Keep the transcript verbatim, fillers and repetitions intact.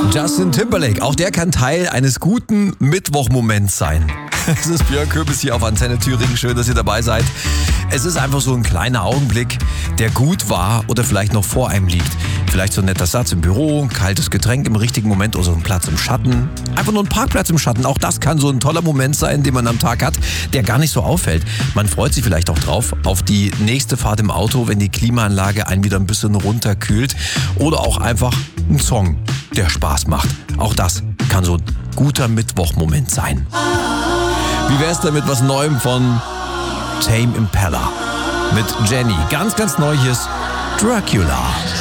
Justin Timberlake, auch der kann Teil eines guten Mittwochmoments sein. Es ist Björn Köbis hier auf Antenne Thüringen. Schön, dass ihr dabei seid. Es ist einfach so ein kleiner Augenblick, der gut war oder vielleicht noch vor einem liegt. Vielleicht so ein netter Satz im Büro, ein kaltes Getränk im richtigen Moment oder so ein Platz im Schatten. Einfach nur ein Parkplatz im Schatten. Auch das kann so ein toller Moment sein, den man am Tag hat, der gar nicht so auffällt. Man freut sich vielleicht auch drauf auf die nächste Fahrt im Auto, wenn die Klimaanlage einen wieder ein bisschen runterkühlt. Oder auch einfach ein Song, der Spaß macht. Auch das kann so ein guter Mittwochmoment sein. Wie wär's denn mit was Neuem von Tame Impala? Mit Jenny. Ganz, ganz neu hier ist Dracula.